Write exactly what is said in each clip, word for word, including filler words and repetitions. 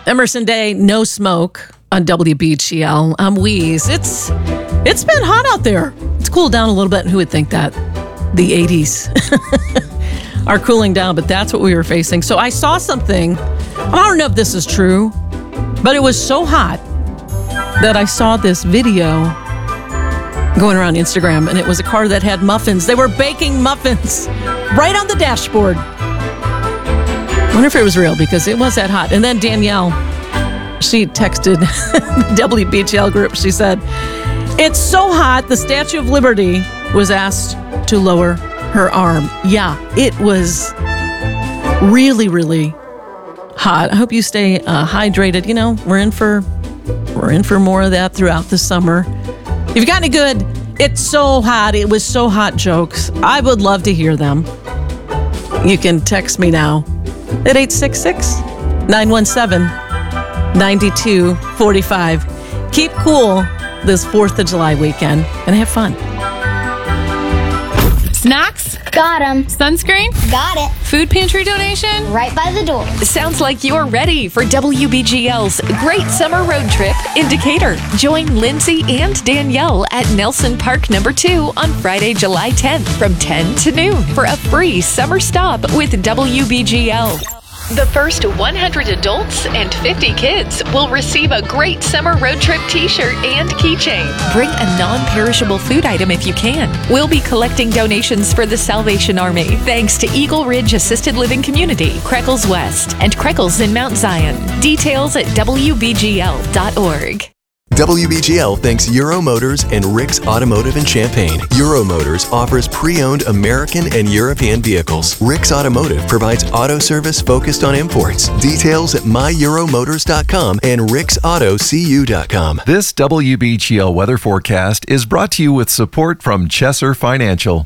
Emerson Day, No Smoke on W B G L. I'm Wheeze. It's it's been hot out there. It's cooled down a little bit. Who would think that? The eighties are cooling down, but that's what we were facing. So I saw something. I don't know if this is true, but it was so hot that I saw this video going around Instagram, and it was a car that had muffins. They were baking muffins right on the dashboard. I wonder if it was real, because it was that hot. And then Danielle, she texted the W B G L group. She said, "It's so hot, the Statue of Liberty was asked to lower her arm." Yeah, it was really, really hot. I hope you stay uh, hydrated. You know, we're in for we're in for more of that throughout the summer. If you got any good, "it's so hot, it was so hot" jokes, I would love to hear them. You can text me now at eight six six, nine one seven, nine two four five. Keep cool this fourth of July weekend and have fun. Snacks? Got 'em. Sunscreen? Got it. Food pantry donation? Right by the door. Sounds like you're ready for W B G L's Great Summer Road Trip in Decatur. Join Lindsay and Danielle at Nelson Park Number two on Friday, July tenth from ten to noon for a free summer stop with W B G L. The first one hundred adults and fifty kids will receive a Great Summer Road Trip t-shirt and keychain. Bring a non-perishable food item if you can. We'll be collecting donations for the Salvation Army, thanks to Eagle Ridge Assisted Living Community, Creckles West, and Creckles in Mount Zion. Details at W B G L dot org. W B G L thanks Euro Motors and Rick's Automotive in Champaign. Euro Motors offers pre-owned American and European vehicles. Rick's Automotive provides auto service focused on imports. Details at my euro motors dot com and ricks auto c u dot com. This W B G L weather forecast is brought to you with support from Chesser Financial.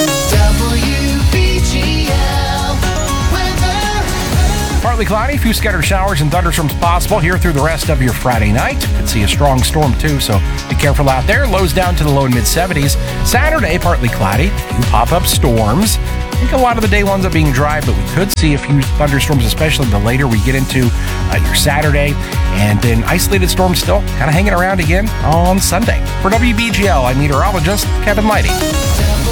Partly cloudy, a few scattered showers and thunderstorms possible here through the rest of your Friday night. Could see a strong storm too, so be careful out there. Lows down to the low and mid seventies. Saturday, partly cloudy, a few pop-up storms. I think a lot of the day winds up being dry, but we could see a few thunderstorms, especially the later we get into uh, your Saturday. And then isolated storms still kind of hanging around again on Sunday. For W B G L, I'm meteorologist Kevin Lighty.